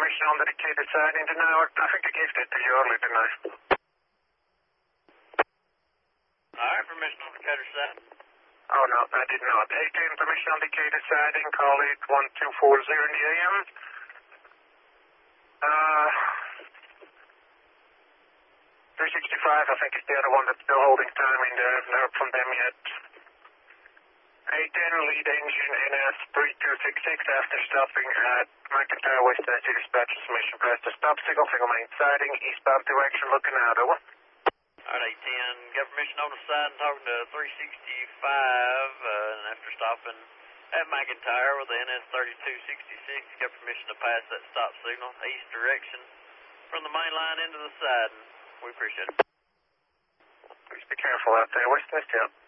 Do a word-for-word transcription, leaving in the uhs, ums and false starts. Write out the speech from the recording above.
permission on the Decatur siding to now. I think I gave that to you earlier tonight. Alright, permission on Decatur siding. Oh, no, I did not. eighteen, permission on Decatur siding. Call it one two four zero in the A M. Uh, three sixty-five, I think, is the other one that's still holding time in there. I've never heard from them yet. eight ten, lead engine N S three two six six after stopping at McIntyre West Energy Dispatch submission press to stop signal, single main siding, eastbound direction, looking out, over. Alright, eight ten, got permission on the side and talking to three sixty-five, uh, and after stopping at McIntyre with the N S thirty-two sixty-six, got permission to pass that stop signal, east direction, from the main line into the siding. We appreciate it. Please be careful out there, West West, yeah.